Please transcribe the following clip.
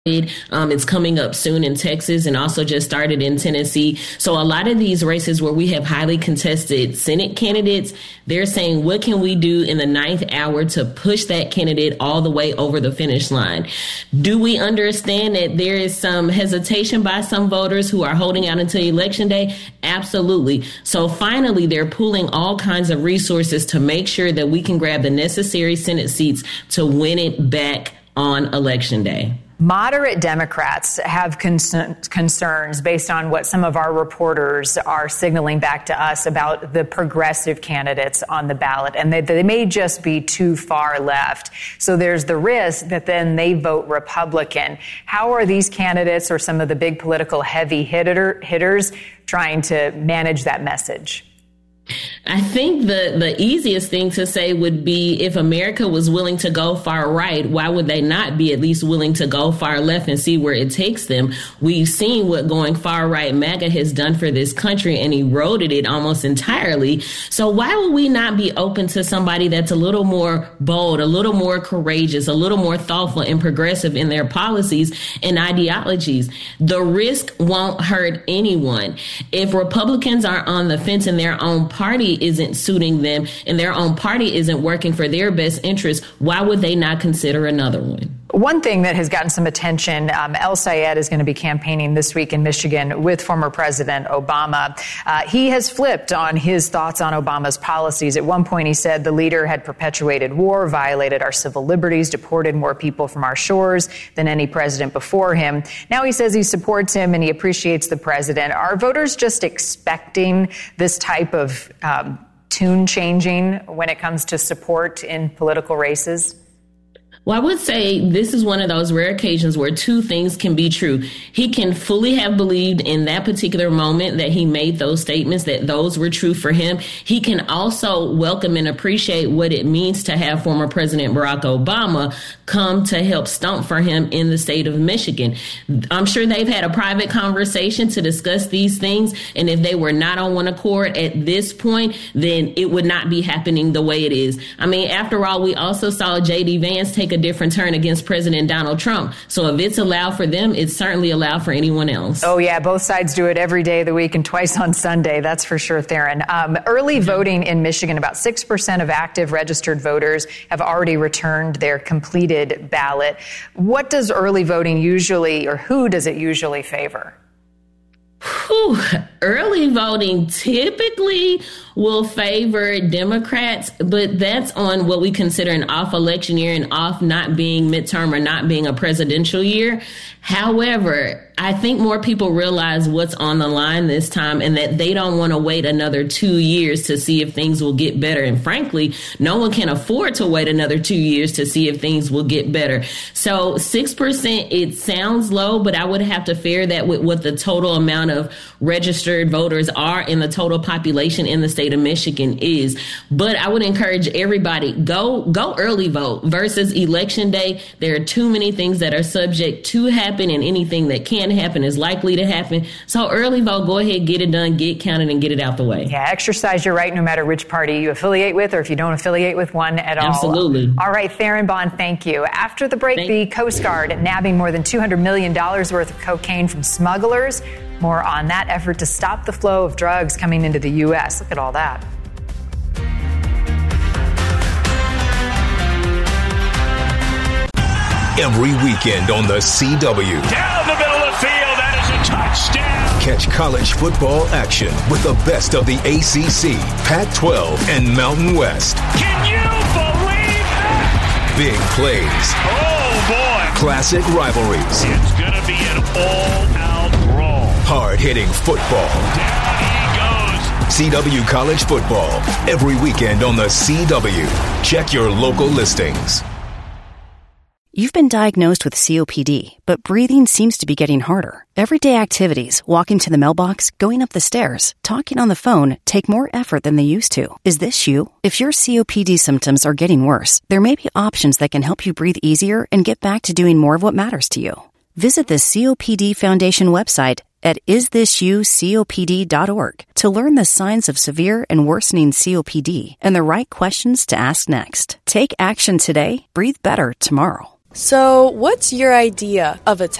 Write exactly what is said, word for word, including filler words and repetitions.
Um, it's coming up soon in Texas and also just started in Tennessee. So a lot of these races where we have highly contested Senate candidates, they're saying, what can we do in the ninth hour to push that candidate all the way over the finish line? Do we understand that there is some hesitation by some voters who are holding out until Election Day? Absolutely. So finally, they're pooling all kinds of resources to make sure that we can grab the necessary Senate seats to win it back on Election Day. Moderate Democrats have concern, concerns based on what some of our reporters are signaling back to us about the progressive candidates on the ballot, and they, they may just be too far left. So there's the risk that then they vote Republican. How are these candidates or some of the big political heavy hitter, hitters trying to manage that message? I think the, the easiest thing to say would be if America was willing to go far right, why would they not be at least willing to go far left and see where it takes them? We've seen what going far right MAGA has done for this country and eroded it almost entirely. So why would we not be open to somebody that's a little more bold, a little more courageous, a little more thoughtful and progressive in their policies and ideologies? The risk won't hurt anyone. If Republicans are on the fence in their own party isn't suiting them and their own party isn't working for their best interest, why would they not consider another one? One thing that has gotten some attention, um, El Sayed is going to be campaigning this week in Michigan with former President Obama. Uh, he has flipped on his thoughts on Obama's policies. At one point, he said the leader had perpetuated war, violated our civil liberties, deported more people from our shores than any president before him. Now he says he supports him and he appreciates the president. Are voters just expecting this type of um, tune changing when it comes to support in political races? Well, I would say this is one of those rare occasions where two things can be true. He can fully have believed in that particular moment that he made those statements, that those were true for him. He can also welcome and appreciate what it means to have former President Barack Obama come to help stump for him in the state of Michigan. I'm sure they've had a private conversation to discuss these things. And if they were not on one accord at this point, then it would not be happening the way it is. I mean, after all, we also saw J D Vance take a different turn against President Donald Trump. So if it's allowed for them, it's certainly allowed for anyone else. Oh, yeah. Both sides do it every day of the week and twice on Sunday. That's for sure, Theron. Um, early mm-hmm. voting in Michigan, about six percent of active registered voters have already returned their completed ballot. What does early voting usually, or who does it usually favor? Whew. Early voting typically will favor Democrats, but that's on what we consider an off election year and off not being midterm or not being a presidential year. However, I think more people realize what's on the line this time and that they don't want to wait another two years to see if things will get better. And frankly, no one can afford to wait another two years to see if things will get better. So six percent, it sounds low, but I would have to fare that with what the total amount of registered voters are in the total population in the state of Michigan is. But I would encourage everybody, go go early vote versus Election Day. There are too many things that are subject to happen, and anything that can happen is likely to happen. So early vote, go ahead, get it done, get counted, and get it out the way. Yeah, exercise your right no matter which party you affiliate with or if you don't affiliate with one at all. Absolutely. All right, Theron Bond, thank you. After the break, thank the Coast Guard nabbing more than two hundred million dollars worth of cocaine from smugglers. More on that effort to stop the flow of drugs coming into the U S. Look at all that. Every weekend on the C W. Down the middle of the field, that is a touchdown. Catch college football action with the best of the A C C, Pac twelve, and Mountain West. Can you believe that? Big plays. Oh, boy. Classic rivalries. It's going to be an all-out brawl. Hard-hitting football. Down he goes. C W College Football. Every weekend on the C W. Check your local listings. You've been diagnosed with C O P D, but breathing seems to be getting harder. Everyday activities, walking to the mailbox, going up the stairs, talking on the phone, take more effort than they used to. Is this you? If your C O P D symptoms are getting worse, there may be options that can help you breathe easier and get back to doing more of what matters to you. Visit the C O P D Foundation website at is this you copd dot org to learn the signs of severe and worsening C O P D and the right questions to ask next. Take action today, breathe better tomorrow. So, what's your idea of a